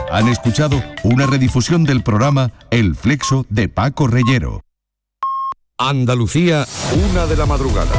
Han escuchado una redifusión del programa El Flexo de Paco Reyero. Andalucía, 1 de la madrugada.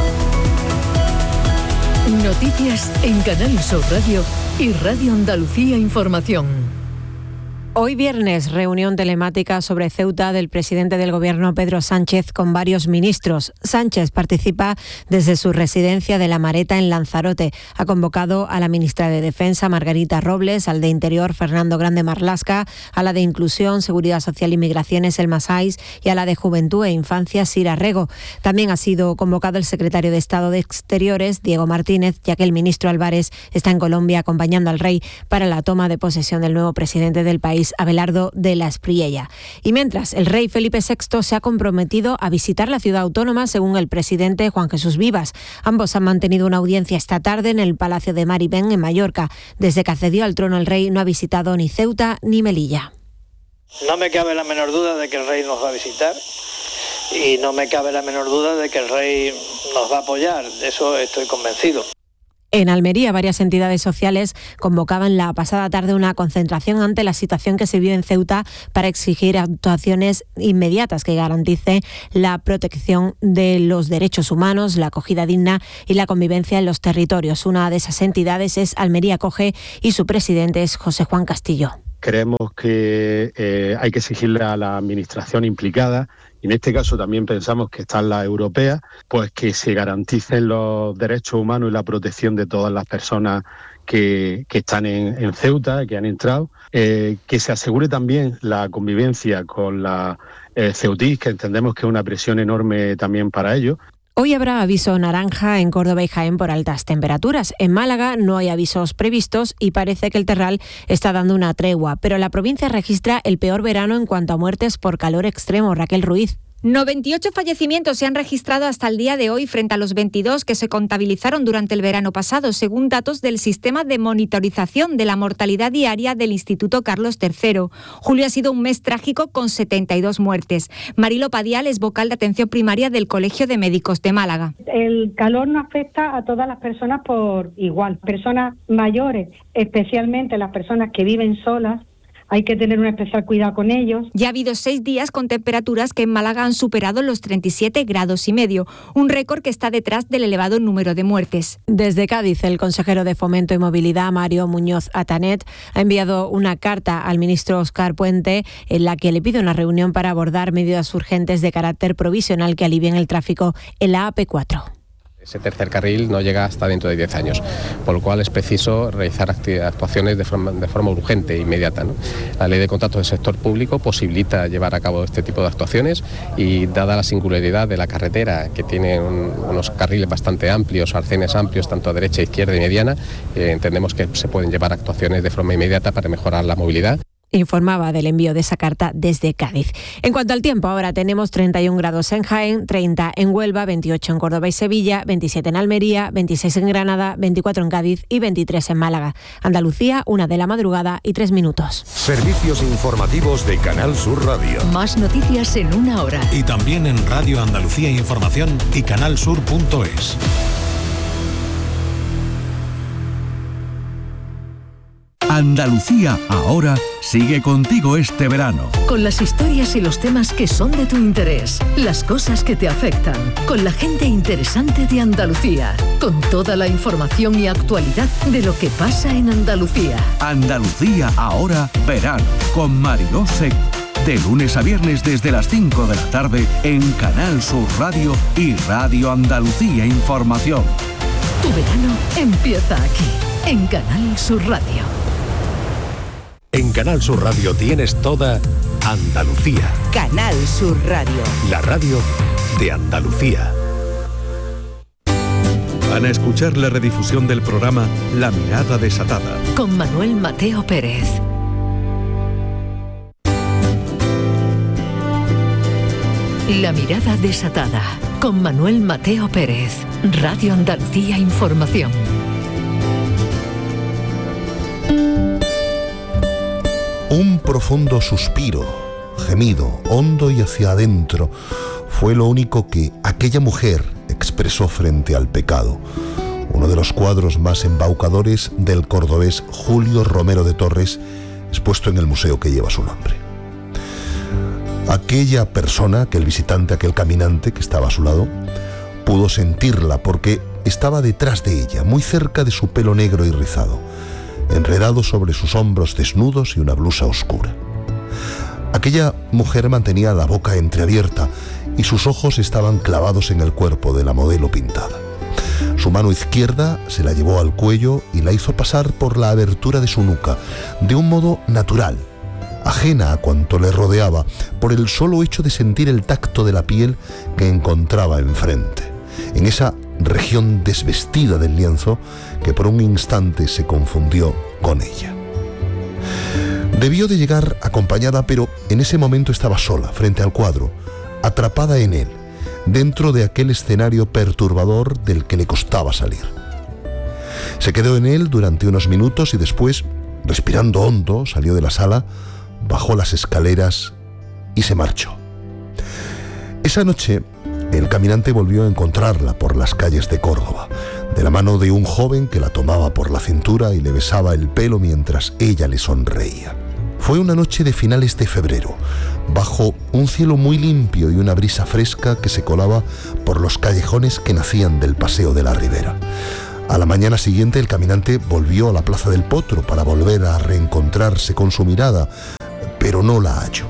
Noticias en Canal Sur Radio y Radio Andalucía Información. Hoy viernes, reunión telemática sobre Ceuta del presidente del Gobierno Pedro Sánchez con varios ministros. Sánchez participa desde su residencia de La Mareta en Lanzarote. Ha convocado a la ministra de Defensa, Margarita Robles, al de Interior, Fernando Grande Marlaska, a la de Inclusión, Seguridad Social y Migraciones, Elma Saiz, y a la de Juventud e Infancia, Sira Rego. También ha sido convocado el secretario de Estado de Exteriores, Diego Martínez, ya que el ministro Álvarez está en Colombia acompañando al rey para la toma de posesión del nuevo presidente del país, Abelardo de la Espriella. Y mientras, el rey Felipe VI se ha comprometido a visitar la ciudad autónoma, según el presidente Juan Jesús Vivas. Ambos han mantenido una audiencia esta tarde en el Palacio de Mar y Ben, en Mallorca. Desde que accedió al trono, el rey no ha visitado ni Ceuta ni Melilla. No me cabe la menor duda de que el rey nos va a visitar y no me cabe la menor duda de que el rey nos va a apoyar. De eso estoy convencido. En Almería, varias entidades sociales convocaban la pasada tarde una concentración ante la situación que se vive en Ceuta para exigir actuaciones inmediatas que garantice la protección de los derechos humanos, la acogida digna y la convivencia en los territorios. Una de esas entidades es Almería Acoge y su presidente es José Juan Castillo. Creemos que hay que exigirle a la administración implicada, y en este caso también pensamos que está en la europea, pues que se garanticen los derechos humanos y la protección de todas las personas que están en Ceuta, que han entrado, que se asegure también la convivencia con la ceutís, que entendemos que es una presión enorme también para ellos. Hoy habrá aviso naranja en Córdoba y Jaén por altas temperaturas. En Málaga no hay avisos previstos y parece que el terral está dando una tregua, pero la provincia registra el peor verano en cuanto a muertes por calor extremo. Raquel Ruiz. 98 fallecimientos se han registrado hasta el día de hoy frente a los 22 que se contabilizaron durante el verano pasado, según datos del Sistema de Monitorización de la Mortalidad Diaria del Instituto Carlos III. Julio ha sido un mes trágico con 72 muertes. Marilo Padial es vocal de atención primaria del Colegio de Médicos de Málaga. El calor no afecta a todas las personas por igual. Personas mayores, especialmente las personas que viven solas, hay que tener un especial cuidado con ellos. Ya ha habido 6 días con temperaturas que en Málaga han superado los 37,5 grados, un récord que está detrás del elevado número de muertes. Desde Cádiz, el consejero de Fomento y Movilidad, Mario Muñoz Atanet, ha enviado una carta al ministro Óscar Puente en la que le pide una reunión para abordar medidas urgentes de carácter provisional que alivien el tráfico en la AP4. Ese tercer carril no llega hasta dentro de 10 años, por lo cual es preciso realizar actuaciones de forma urgente e inmediata, ¿no? La ley de contratos del sector público posibilita llevar a cabo este tipo de actuaciones y, dada la singularidad de la carretera, que tiene unos carriles bastante amplios, arcenes amplios, tanto a derecha, izquierda y mediana, entendemos que se pueden llevar actuaciones de forma inmediata para mejorar la movilidad. Informaba del envío de esa carta desde Cádiz. En cuanto al tiempo, ahora tenemos 31 grados en Jaén, 30 en Huelva, 28 en Córdoba y Sevilla, 27 en Almería, 26 en Granada, 24 en Cádiz y 23 en Málaga. Andalucía, 1 de la madrugada y 3 minutos. Servicios informativos de Canal Sur Radio. Más noticias en 1 hora. Y también en Radio Andalucía Información y canalsur.es. Andalucía ahora sigue contigo este verano. Con las historias y los temas que son de tu interés, las cosas que te afectan, con la gente interesante de Andalucía, con toda la información y actualidad de lo que pasa en Andalucía. Andalucía ahora verano, con Mariló Seco. De lunes a viernes desde las 5 de la tarde en Canal Sur Radio y Radio Andalucía Información. Tu verano empieza aquí, en Canal Sur Radio. En Canal Sur Radio tienes toda Andalucía. Canal Sur Radio. La radio de Andalucía. Van a escuchar la redifusión del programa La Mirada Desatada. Con Manuel Mateo Pérez. La Mirada Desatada. Con Manuel Mateo Pérez. Radio Andalucía Información. Un profundo suspiro, gemido, hondo y hacia adentro, fue lo único que aquella mujer expresó frente al pecado. Uno de los cuadros más embaucadores del cordobés Julio Romero de Torres expuesto en el museo que lleva su nombre. Aquella persona, aquel visitante, aquel caminante que estaba a su lado, pudo sentirla porque estaba detrás de ella, muy cerca de su pelo negro y rizado, enredado sobre sus hombros desnudos y una blusa oscura. Aquella mujer mantenía la boca entreabierta y sus ojos estaban clavados en el cuerpo de la modelo pintada. Su mano izquierda se la llevó al cuello y la hizo pasar por la abertura de su nuca, de un modo natural, ajena a cuanto le rodeaba, por el solo hecho de sentir el tacto de la piel que encontraba enfrente, en esa región desvestida del lienzo que por un instante se confundió con ella. Debió de llegar acompañada, pero en ese momento estaba sola, frente al cuadro, atrapada en él, dentro de aquel escenario perturbador del que le costaba salir. Se quedó en él durante unos minutos y después, respirando hondo, salió de la sala, bajó las escaleras y se marchó. Esa noche, el caminante volvió a encontrarla por las calles de Córdoba, de la mano de un joven que la tomaba por la cintura y le besaba el pelo mientras ella le sonreía. Fue una noche de finales de febrero, bajo un cielo muy limpio y una brisa fresca que se colaba por los callejones que nacían del Paseo de la Ribera. A la mañana siguiente el caminante volvió a la Plaza del Potro para volver a reencontrarse con su mirada, pero no la halló.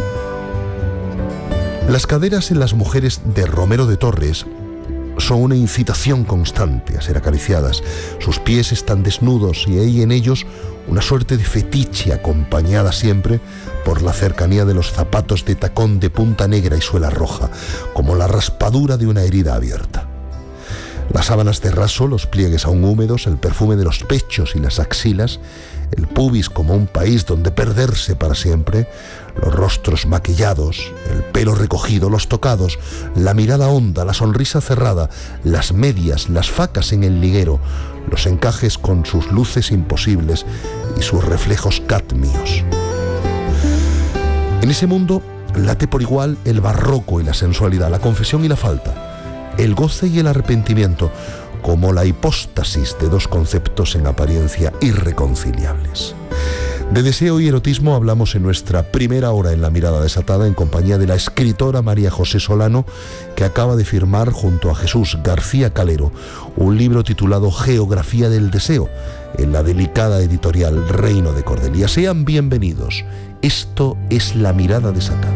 Las caderas en las mujeres de Romero de Torres son una incitación constante a ser acariciadas. Sus pies están desnudos y hay en ellos una suerte de fetiche acompañada siempre por la cercanía de los zapatos de tacón de punta negra y suela roja, como la raspadura de una herida abierta. Las sábanas de raso, los pliegues aún húmedos, el perfume de los pechos y las axilas, el pubis como un país donde perderse para siempre, los rostros maquillados, el pelo recogido, los tocados, la mirada honda, la sonrisa cerrada, las medias, las facas en el liguero, los encajes con sus luces imposibles y sus reflejos cadmios. En ese mundo late por igual el barroco y la sensualidad, la confesión y la falta, el goce y el arrepentimiento, como la hipóstasis de dos conceptos en apariencia irreconciliables. De deseo y erotismo hablamos en nuestra primera hora en La Mirada Desatada, en compañía de la escritora María José Solano, que acaba de firmar junto a Jesús García Calero un libro titulado Geografía del Deseo, en la delicada editorial Reino de Cordelia. Sean bienvenidos. Esto es La Mirada Desatada.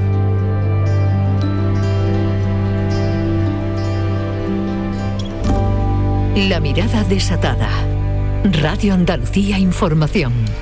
La Mirada Desatada. Radio Andalucía Información.